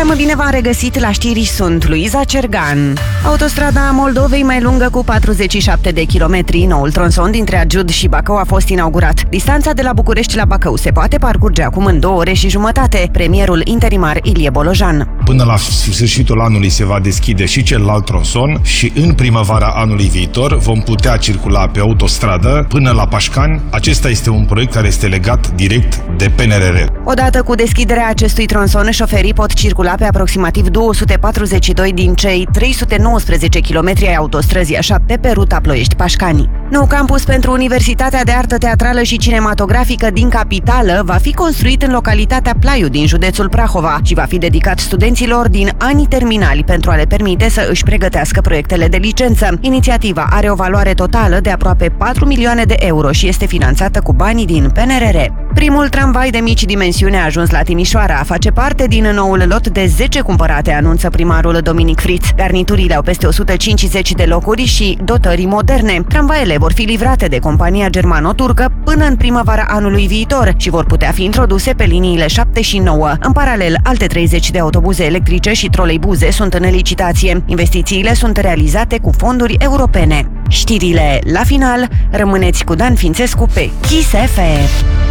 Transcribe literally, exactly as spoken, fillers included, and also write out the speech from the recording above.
Seamă bine v-am regăsit, la știri sunt Luiza Cergan. Autostrada Moldovei mai lungă cu patruzeci și șapte de kilometri, noul tronson dintre Arjud și Bacău a fost inaugurat. Distanța de la București la Bacău se poate parcurge acum în două ore și jumătate. Premierul interimar Ilie Bolojan. Până la sfârșitul anului se va deschide și celălalt tronson și în primăvara anului viitor vom putea circula pe autostradă până la Pașcani. Acesta este un proiect care este legat direct de P N R R. Odată cu deschiderea acestui tronson, șoferii pot circula pe aproximativ două sute patruzeci și doi din cei trei sute nouăsprezece kilometri ai autostrăzii A șapte pe ruta Ploiești-Pașcani. Nou campus pentru Universitatea de Artă Teatrală și Cinematografică din capitală va fi construit în localitatea Plaiu din județul Prahova și va fi dedicat studenților din anii terminali pentru a le permite să își pregătească proiectele de licență. Inițiativa are o valoare totală de aproape patru milioane de euro și este finanțată cu banii din P N R R. Primul tramvai de mici dimensiuni a ajuns la Timișoara. Face parte din noul lot de zece cumpărate, anunță primarul Dominic Friț. Garniturile au peste o sută cincizeci de locuri și dotări moderne. Tramvaiele vor fi livrate de compania germano-turcă până în primăvara anului viitor și vor putea fi introduse pe liniile șapte și nouă. În paralel, alte treizeci de autobuze electrice și troleibuze sunt în licitație. Investițiile sunt realizate cu fonduri europene. Știrile la final, rămâneți cu Dan Fințescu pe Kiss F M.